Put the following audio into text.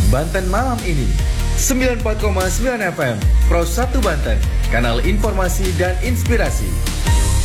Banten malam ini. 94,9 FM, Pro 1 Banten, kanal informasi dan inspirasi.